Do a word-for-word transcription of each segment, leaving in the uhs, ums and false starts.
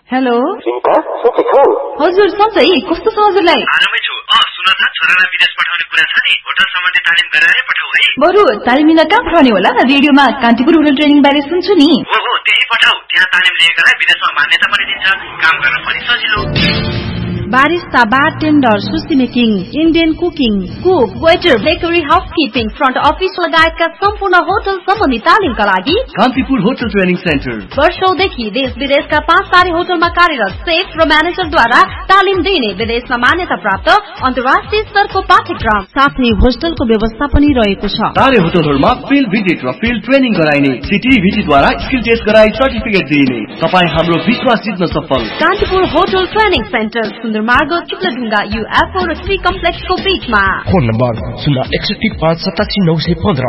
Hello चिन्ता सन्चै छौ? हजुर सन्चै, कस्तो छ हजुरलाई? आरामै छु। अ सुन त, छोरालाई विदेश पठाउने कुरा छ नि, होटल सम्बन्धी तालिम गराएर पठाऊ है। बरु तालिम लिन कहाँ पठाउने होला? रेडियोमा कान्तिपुर होटल ट्रेनिङ बारे सुन्छु नि। हो हो, त्यही पठाऊ। त्यहाँ तालिम लिएकालाई विदेशमा मान्यता पनि दिन्छ, काम गर्न पनि सजिलो। बारिस्ता, बारटेन्डर, सुसी making, Indian cooking, cook, waiter, bakery, housekeeping, front office लगायतका सम्पूर्ण होटल सम्बन्धी तालिमका लागि कान्तिपुर होटल ट्रेनिङ सेन्टर वर्षौंदेखि देश विदेशका पाँच तारे होटलमा कार्यरत सेफ र म्यानेजरद्वारा तालिम दिने विदेशमा मान्यता प्राप्त अन्तर्राष्ट्रिय स्तरको पाठ्यक्रम साथै होस्टलको व्यवस्था पनि रहेको छ। तारे होटलहरूमा फिल्ड भिजिट र फिल्ड ट्रेनिङ गराइने, सिटिभिटीद्वारा स्किल टेस्ट गराई सर्टिफिकेट दिइने। तपाईँ हाम्रो विश्वास जित्न सफल। कान्तिपुर होटल ट्रेनिङ सेन्टर मार्ग चिप्लेढुङ्गा युएफओ र ट्री कम्प्लेक्सको बीचमा। फोन नम्बर शून्य एकसठी पाँच सतासी नौ सय पन्ध्र।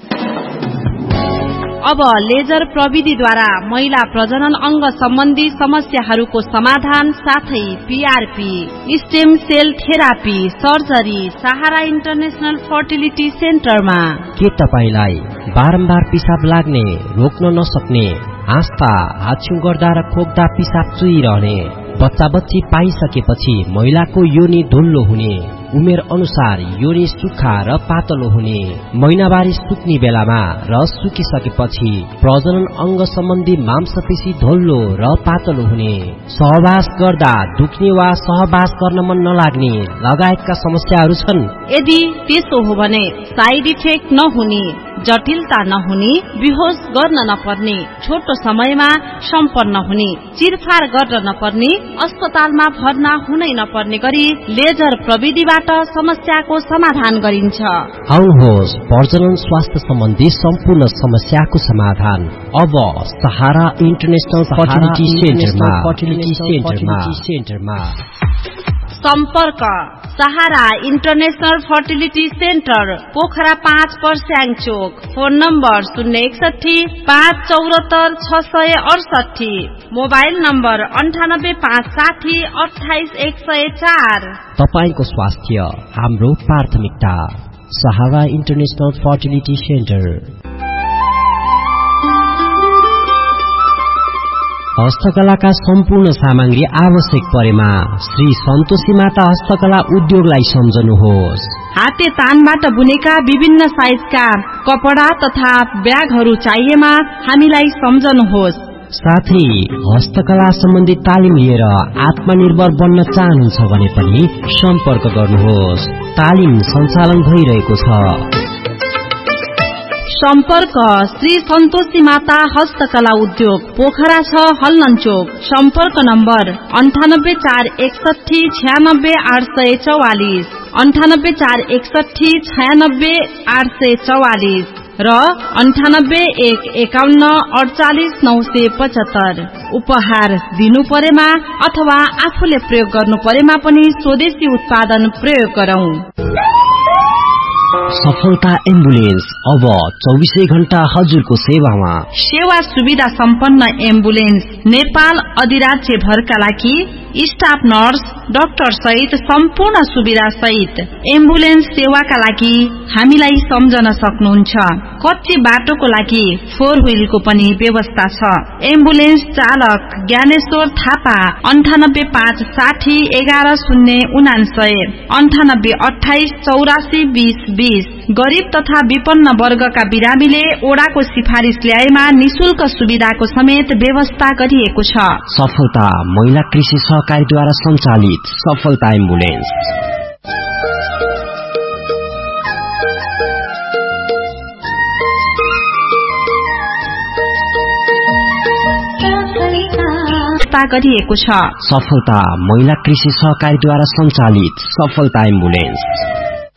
अब लेजर प्रविधिद्वारा महिला प्रजनन अंग सम्बन्धी समस्याहरूको समाधान साथै PRP, stem sale therapy, surgery सहारा इन्टरनेशनल फर्टिलिटी सेन्टरमा। के तपाईलाई बारम्बार पिसाब लाग्ने, रोक्न नसक्ने, आस्था, हाछ्यु गर्दा र खोक्दा पिसाब चुइरहने, बच्चा बच्ची पाइसकेपछि महिलाको योनि धुल्लो हुने, उमेर अनुसार योनि सुक्खा र पातलो हुने, महिनावारी सुक्ने बेलामा र सुकिसकेपछि प्रजनन अंग सम्बन्धी मांसपेशी धोल्लो र पातलो हुने, सहवास गर्दा दुख्ने वा सहवास गर्न मन नलाग्ने लगायतका समस्याहरू छन्। यदि त्यसो हो भने साइड इफेक्ट नहुने, जटिलता नहुने, बेहोस गर्न नपर्ने, छोटो समयमा सम्पन्न हुने, चिरफार गर्न नपर्ने, अस्पतालमा भर्ना हुनै नपर्ने गरी लेजर प्रविधिबाट समस्याको समाधान गरिन्छ। आउनुहोस्, प्रजनन स्वास्थ्य सम्बन्धी सम्पूर्ण समस्याको समाधान अब सहारा इन्टरनेशनल फर्टिलिटी सेन्टरमा। फर्टिलिटी सेन्टरमा सेन्टरमा सम्पर्क सहारा इन्टरनेशनल फर्टिलिटी सेन्टर, पोखरा पाँच पर्स्याङ चोक। फोन नम्बर शून्य एकसठी पाँच चौरात्तर छ सय अडसठी। मोबाइल नम्बर अन्ठानब्बे पाँच साठी अठाइस एक सय चार। तपाईको स्वास्थ्य हाम्रो प्राथमिकता। सहारा इन्टरनेशनल फर्टिलिटी सेन्टर। हस्तकलाका सम्पूर्ण सामग्री आवश्यक परेमा श्री सन्तोषी माता हस्तकला उद्योगलाई सम्झनुहोस्। हाते तानबाट बुनेका विभिन्न साइजका कपडा तथा ब्यागहरू चाहिएमा हामीलाई सम्झनुहोस्। साथै हस्तकला सम्बन्धी तालिम लिएर आत्मनिर्भर बन्न चाहनुहुन्छ भने पनि सम्पर्क गर्नुहोस्। तालिम सञ्चालन भइरहेको छ। सम्पर्क श्री सन्तोषी माता हस्तकला उद्योग, पोखरा छ हल्लन चोक। सम्पर्क नम्बर अन्ठानब्बे चार एकसठी छयानब्बे आठ सय चौवालिस, अन्ठानब्बे चार एकसठी छयानब्बे आठ सय चौवालिस र अन्ठानब्बे एक एकाउन्न अडचालिस नौ सय पचहत्तर। उपहार दिनु परेमा अथवा आफूले प्रयोग गर्नु परेमा पनि स्वदेशी उत्पादन प्रयोग गरौं। सफलता एम्बुलेन्स अब चौबीसै घण्टा हजुरको सेवामा। सेवा सुविधा सम्पन्न एम्बुलेन्स नेपाल अधिराज्य भरका लागि स्टाफ नर्स, डाक्टर सहित सम्पूर्ण सुविधा सहित एम्बुलेन्स सेवाका लागि हामीलाई सम्झन सक्नुहुन्छ। कच्ची बाटोको लागि फोर व्हीलको पनि व्यवस्था छ। एम्बुलेन्स चालक ज्ञानेश्वर थापा अन्ठानब्बे पाँच साठी एघार शून्य उनान्सय, अन्ठानब्बे अठाइस चौरासी बीस बीस। गरीब तथा विपन्न वर्गका बिरामीले ओडाको सिफारिस ल्याएमा निशुल्क सुविधाको समेत व्यवस्था गरिएको छ। सफलता महिला कृषि सहकारीद्वारा सञ्चालित सफलता एम्बुलेन्स। गरिएको छ। सफलता महिला कृषि सहकारीद्वारा सञ्चालित सफलता एम्बुलेन्स।